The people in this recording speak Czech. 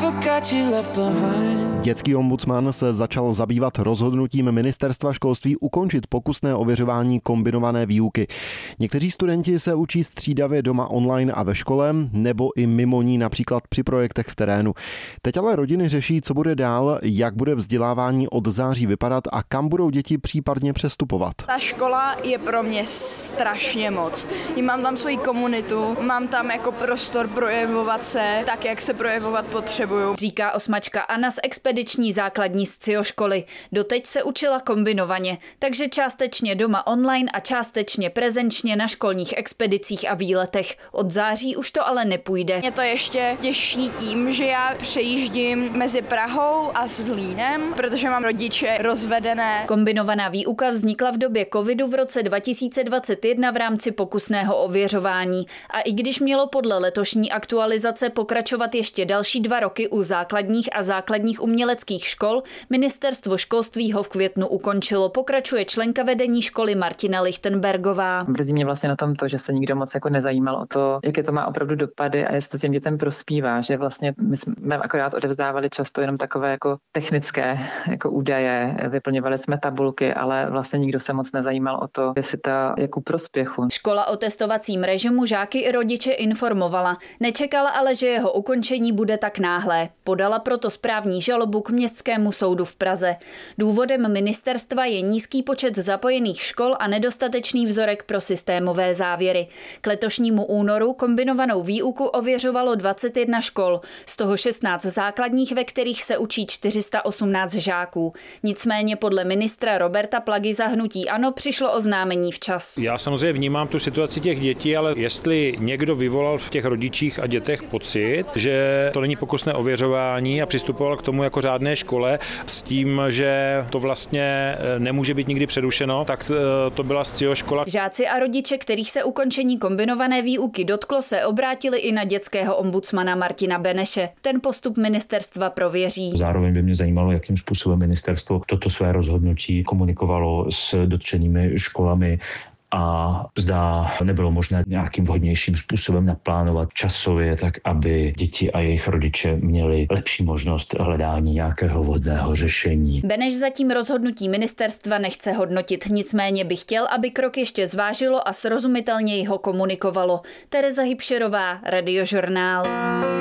Dětský ombudsman se začal zabývat rozhodnutím Ministerstva školství ukončit pokusné ověřování kombinované výuky. Někteří studenti se učí střídavě doma online a ve škole, nebo i mimo ní, například při projektech v terénu. Teď ale rodiny řeší, co bude dál, jak bude vzdělávání od září vypadat a kam budou děti případně přestupovat. Ta škola je pro mě strašně moc. Mám tam svoji komunitu, mám tam jako prostor projevovat se tak, jak se projevovat potřebuju. Říká osmačka Anna z expediční základní scioškoly. Doteď se učila kombinovaně, takže částečně doma online a částečně prezenčně na školních expedicích a výletech. Od září už to ale nepůjde. Mě to ještě těší tím, že já přejíždím mezi Prahou a Zlínem, protože mám rodiče rozvedené. Kombinovaná výuka vznikla v době covidu v roce 2021 v rámci pokusného ověřování. A i když mělo podle letošní aktualizace pokračovat ještě další 2 roky u základních a základních uměleckých škol, Ministerstvo školství ho v květnu ukončilo. Pokračuje členka vedení školy Martina Lichtenbergová. Mrzí mě vlastně na tom to, že se nikdo moc jako nezajímal o to, jaké to má opravdu dopady a jestli to těm dětem prospívá, že vlastně my jsme akorát odevzdávali často jenom takové jako technické jako údaje, vyplňovali jsme tabulky, ale vlastně nikdo se moc nezajímal o to, jestli to je ku prospěchu. Škola o testovacím režimu žáky i rodiče informovala. Nečekala ale, že jeho ukončení bude tak náhlé. Podala proto správní žalobu k Městskému soudu v Praze. Důvodem ministerstva je nízký počet zapojených škol a nedostatečný vzorek pro systémové závěry. K letošnímu únoru kombinovanou výuku ověřovalo 21 škol, z toho 16 základních, ve kterých se učí 418 žáků. Nicméně podle ministra Roberta Plagy za hnutí ANO přišlo oznámení včas. Já samozřejmě vnímám tu situaci těch dětí, ale jestli někdo vyvolal v těch rodičích a dětech pocit, že to není pokusné ověřování a přistupoval k tomu jako řádné škole s tím, že to vlastně nemůže být nikdy přerušeno, tak to byla scioškola. Žáci a rodiče, kterých se ukončení kombinované výuky dotklo, se obrátili i na dětského ombudsmana Martina Beneše. Ten postup ministerstva prověří. Zároveň by mě zajímalo, jakým způsobem ministerstvo toto své rozhodnutí komunikovalo s dotčenými školami a zda nebylo možné nějakým vhodnějším způsobem naplánovat časově, tak aby děti a jejich rodiče měli lepší možnost hledání nějakého vhodného řešení. Beneš zatím rozhodnutí ministerstva nechce hodnotit, nicméně by chtěl, aby krok ještě zvážilo a srozumitelně ho komunikovalo. Tereza Hybšerová, Radiožurnál.